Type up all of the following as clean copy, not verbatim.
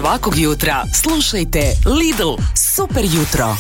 Svakog jutra slušajte Lidl Super jutro.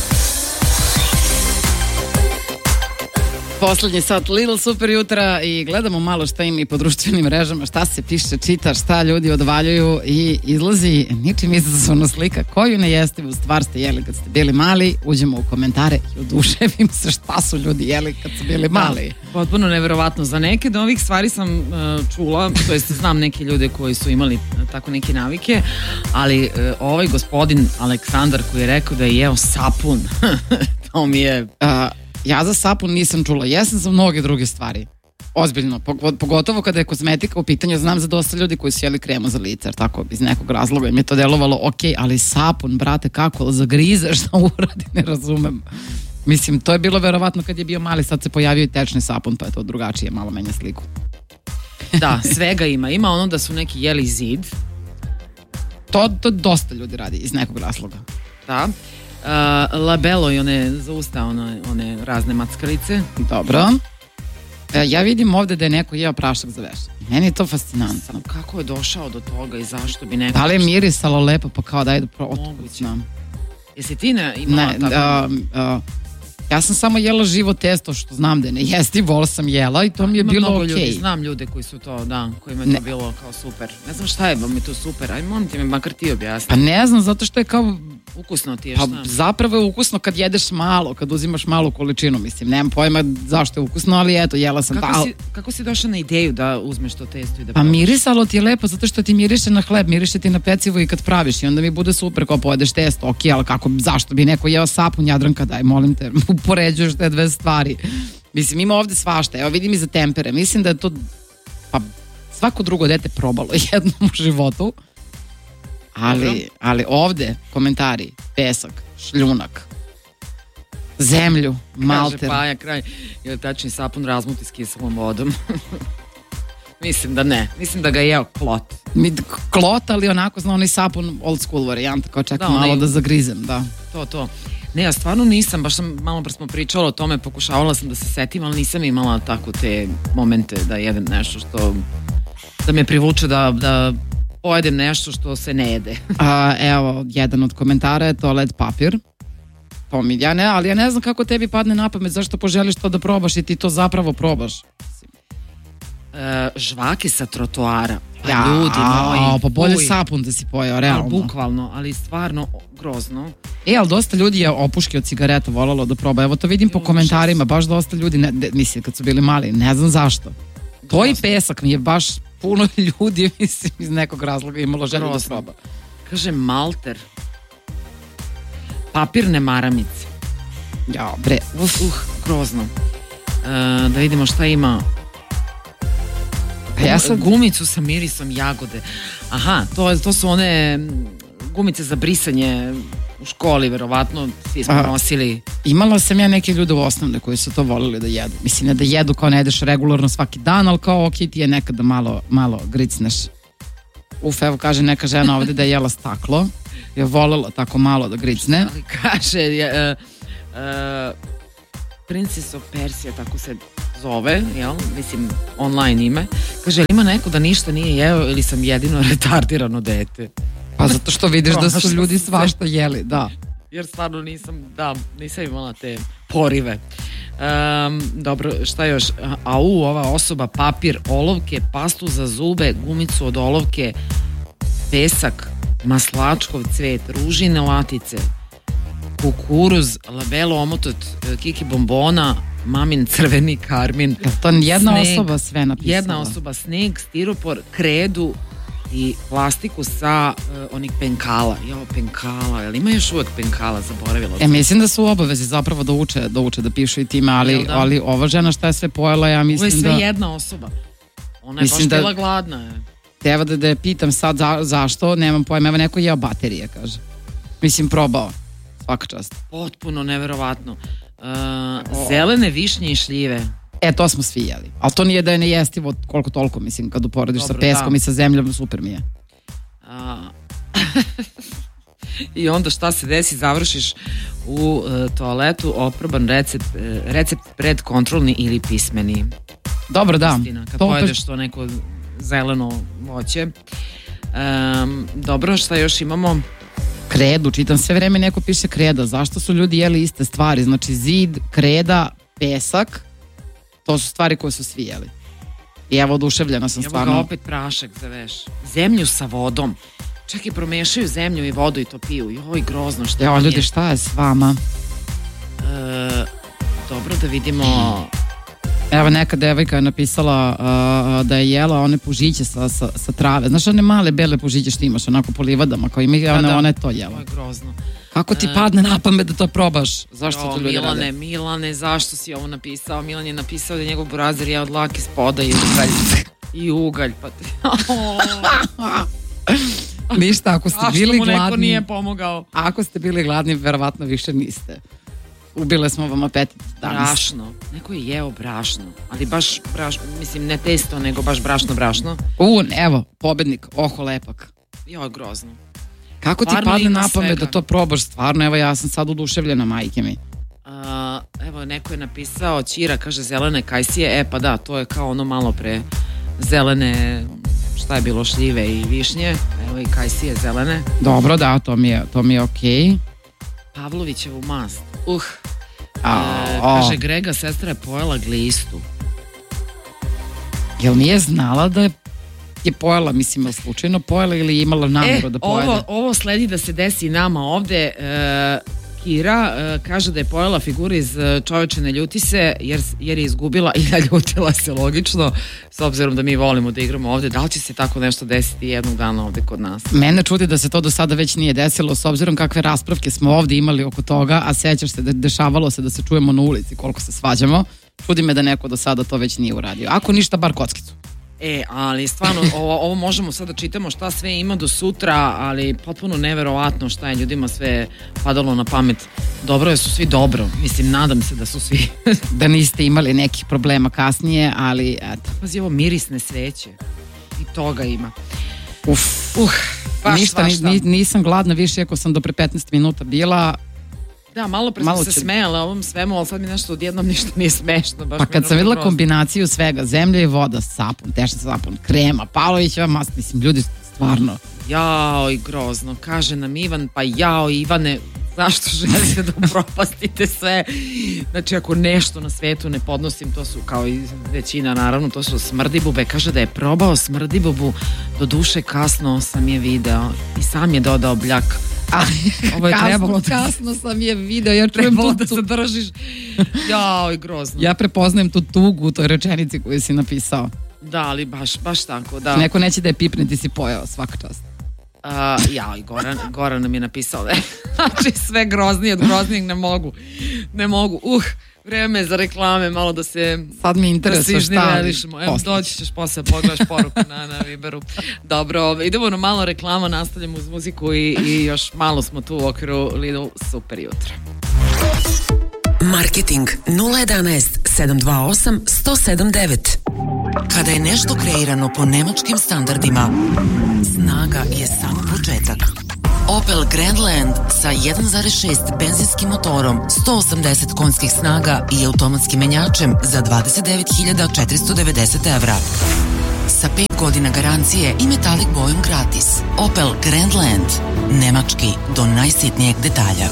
Poslednji sat Lidl Super jutra i gledamo malo šta ima i po društvenim mrežama, šta se piše, čita, šta ljudi odvaljuju i izlazi ničim izazovna slika koju nejestivu stvar ste jeli kad ste bili mali. Uđemo u komentare i oduševim se šta su ljudi jeli kad su bili mali. Da, potpuno neverovatno. Za neke od ovih stvari sam čula, to jest znam neke ljude koji su imali tako neke navike, ali ovaj gospodin Aleksandar koji je rekao da je jeo sapun, to mi je... Ja za sapun nisam čula, jesam za mnoge druge stvari. Ozbiljno, pogotovo kada je kozmetika u pitanju, znam za dosta ljudi koji su jeli kremu za lice, tako iz nekog razloga im je to delovalo ok, ali sapun, brate, kako zagrizeš da uradi, ne razumem. Mislim, to je bilo verovatno kad je bio mali, sad se pojavio i tečni sapun, pa je to drugačije, malo menja sliku. Da, svega ima. Ima ono da su neki jeli zid. To dosta ljudi radi iz nekog razloga. Da. Labelo i one za usta, one razne mackalice. Dobro. Ja vidim ovde da je neko jeo prašak za veš. Meni je to fascinantno. Kako je došao do toga i zašto bi neko... Da li je mirisalo lepo, pa kao daj da znam. Jesi ti imala tako? Ja sam samo jela živo testo, što znam da je nejestivo, sam jela i to mi je bilo okej. Znam ljude koji su to, da, kojima je to bilo kao super. Ne znam šta je, vam je to super, aj molim ti me makar ti objasni. Pa ne znam, zato što je kao... Ukusno ti je šta? Pa zapravo je ukusno kad jedeš malo, kad uzimaš malu količinu, mislim, nemam pojma zašto je ukusno, ali eto, jela sam Kako si došla na ideju da uzmeš to testo i da Pa mirisalo ti je lepo, zato što ti miriše na hleb, miriše ti na pecivo i kad praviš i onda mi bude super kao pojedeš testo, ok, ali zašto bi neko jeo sapun, Jadranka, daj, molim te, upoređuješ te dve stvari. Mislim, ima ovde svašta, evo vidim i za tempere, mislim da je to, pa svako drugo dete probalo jednom u životu. Ali ovde komentari, pesak, šljunak, zemlju, malter. Kaže Paja kraj, je tačni sapun razmuti s kiselom vodom. Mislim da ne, mislim da ga je jeo klot. Klot, ali onako zna onaj sapun old school varijanta, kao čekam malo da zagrizem, da. To. Ne, ja stvarno nisam, baš sam, malo pre smo pričala o tome, pokušavala sam da se setim, ali nisam imala tako te momente da jedem nešto što, da me privuče da pojedem nešto što se ne jede. Evo, jedan od komentara je toalet papir. Ali ja ne znam kako tebi padne na pamet, zašto poželiš to da probaš i ti to zapravo probaš. Žvake sa trotoara. Pa ljudi moji. Pa bolje sapun da si pojao, realno. Bukvalno, ali stvarno grozno. Ali dosta ljudi je opuške od cigareta volalo da proba. Evo to vidim po komentarima, baš dosta ljudi, mislim, kad su bili mali, ne znam zašto. To i pesak mi je baš puno ljudi, mislim, iz nekog razloga imalo želju da proba. Kaže malter. Papirne maramice. Ja, bre. Grozno. Da vidimo šta ima. Ja sad... Gumicu sa mirisom jagode. Aha, to su one gumice za brisanje u školi, verovatno svi smo nosili. Imala sam ja neke ljude u osnovne koji su to volili da jedu. Mislim, ne da jedu kao ne jedeš regularno svaki dan, ali kao ok, ti je nekada malo gricneš. Evo kaže neka žena ovde da je jela staklo. Je volela tako malo da gricne. Ali kaže, Princess of Persia, tako se zove, jel? Mislim, online ime. Kaže, ima neko da ništa nije jeo ili sam jedino retardirano dete? Pa zato što vidiš da su ljudi svašta jeli, da. Jer stvarno nisam imala te porive. Dobro, šta još? Ova osoba, papir, olovke, pastu za zube, gumicu od olovke, pesak, maslačkov cvet, ružine latice, kukuruz, labelo omotot, kiki bombona, mamin crveni karmin. To jedna osoba sve napisala. Jedna osoba, sneg, stiropor, kredu i plastiku sa onih penkala. Penkala, jel ima još uvek penkala, zaboravila sam. Mislim da su u obavezi zapravo da uče da pišu i time, ali ova žena šta je sve pojela, ja mislim da... Ovo je sve jedna osoba. Ona je baš bila gladna. Evo da je pitam sad zašto, nemam pojma, evo neko jeo baterije, kaže. Mislim, probao. Svaka čast. Potpuno neverovatno. Zelene višnje i šljive. To smo svi jeli. Ali to nije da je nejestivo koliko toliko, mislim, kad uporediš sa peskom i sa zemljom, super mi je. I onda šta se desi, završiš u toaletu, oproban recept predkontrolni ili pismeni. Dobro, da. Kad pojedeš to neko zeleno voće. Dobro, šta još imamo? Kredu, čitam sve vreme neko piše kreda. Zašto su ljudi jeli iste stvari? Znači zid, kreda, pesak, to su stvari koje su svi jeli. I evo, oduševljena sam stvarno. Evo ga opet prašak za veš. Zemlju sa vodom. Čak i promešaju zemlju i vodu i to piju. Joj, grozno što je. Evo, ljudi, šta je s vama? Dobro, da vidimo. Evo, neka devojka je napisala da je jela one pužiće sa trave. Znaš, one male bele pužiće što imaš onako po livadama, kao ima, ona je to jela. To je grozno. Kako ti padne na pamet da to probaš? Zašto to ljudi rade? Milane, zašto si ovo napisao? Milan je napisao da je njegov burazer jeo dlake spoda i ugalj. Pa ništa, ako ste bili gladni... neko nije pomogao. Ako ste bili gladni, verovatno više niste. Ubile smo vam apetit danas. Brašno. Neko je jeo brašno. Ali baš brašno, mislim ne testo, nego baš brašno. Evo, pobednik, oho lepak. Joj, grozno. Kako ti padne na pamet da to probaš? Stvarno, evo, ja sam sad oduševljena, majke mi. Evo, neko je napisao, Ćira, kaže zelene kajsije. Pa da, to je kao ono malo pre zelene, šta je bilo, šljive i višnje. Evo i kajsije zelene. Dobro, da, to mi je okej. Pavlovićevu mast. Kaže, Grega sestra je pojela glistu. Jel nije znala da je pojela, mislim, slučajno pojela ili imala nameru da pojede? Ovo sledi da se desi nama ovde. Kira kaže da je pojela figuru iz Čoveče ne ljuti se, jer je izgubila i naljutila se, logično, s obzirom da mi volimo da igramo ovde. Da li će se tako nešto desiti jednog dana ovde kod nas? Mene čudi da se to do sada već nije desilo, s obzirom kakve raspravke smo ovde imali oko toga, a sećaš se da dešavalo se da se čujemo na ulici koliko se svađamo. Čudi me da neko do sada to već nije uradio. Ako ništa, bar kockicu. Ali stvarno, ovo možemo sad da čitamo šta sve ima do sutra, ali potpuno neverovatno šta je ljudima sve padalo na pamet. Dobro je, su svi dobro. Mislim, nadam se da su svi. Da niste imali nekih problema kasnije, ali eto. Pazi, ovo mirisne sveće. I toga ima. Ništa, nisam gladna više ako sam do pre 15 minuta bila. Da, malo pre sam se smejala ovom svemu, ali sad mi nešto odjednom ništa nije smešno. Pa kad sam videla kombinaciju svega, zemlja i voda, sapun, tešan sapun, krema, Pavlovićeva mast, mislim, ljudi, stvarno. Jao, i grozno, kaže nam Ivan, pa jao, Ivane, zašto želite da upropastite sve? Znači, ako nešto na svetu ne podnosim, to su, kao i većina, naravno, to su smrdibube. Kaže da je probao smrdibubu, do duše kasno sam je video i sam je dodao bljak. Ovo je kasno sam je video, ja čujem da se držiš. Jao, i grozno. Ja prepoznajem tu tugu u toj rečenici koju si napisao. Da, ali baš tako, da. Neko neće da je pipne, ti si pojao, svaka čast. I Goran nam je napisao da je znači sve groznije od groznijeg ne mogu. Vreme za reklame, malo da se sad mi interesuje šta evo, doći ćeš posle, pogledaš poruku na Viberu. Dobro, idemo na malo reklama, nastavljamo uz muziku i još malo smo tu u okviru Lidl Super jutro. Marketing 011 728 107 Kada je nešto kreirano po nemačkim standardima, snaga je samo početak. Opel Grandland sa 1.6 benzinskim motorom, 180 konjskih snaga i automatskim menjačem za 29.490 evra. Sa 5 godina garancije i metalik bojom gratis. Opel Grandland. Nemački do najsitnijeg detalja.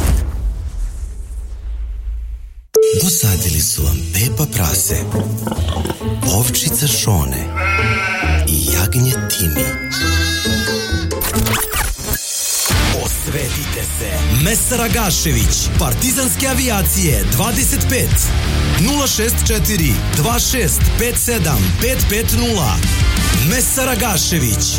Dosadili su vam Pepa prase, ovčica Šone i jagnje Timi. Osvetite se! Mesar Agašević, Partizanske avijacije 25 064 26 57 550. Mesar Agašević.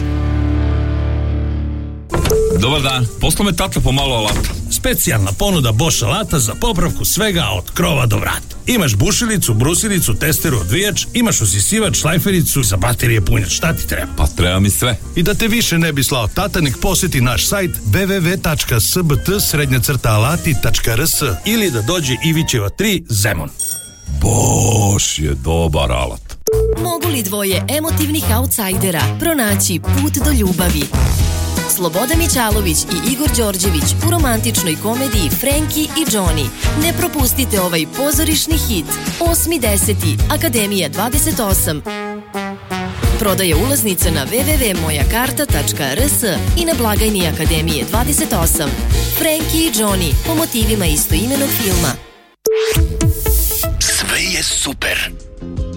Dobar dan, posla me tata pomalo alata. Specijalna ponuda Bosch alata za popravku svega od krova do vrata. Imaš bušilicu, brusilicu, testeru, odvijač, imaš usisivač, šlajfericu za baterije punjač. Šta ti treba? Pa treba mi sve. I da te više ne bi slao tata, nek posjeti naš sajt www.sbt-alati.rs ili da dođe Ivićeva 3 Zemun. Bosch je dobar alat. Mogu li dvoje emotivnih autsajdera pronaći put do ljubavi? Slobodan Mićalović i Igor Đorđević u romantičnoj komediji Frenki i Johnny. Ne propustite ovaj pozorišni hit. 8.10. Akademija 28. Prodaje ulaznice na www.mojakarta.rs i na blagajni Akademije 28. Frenki i Johnny po motivima istoimenog filma. Sve je super.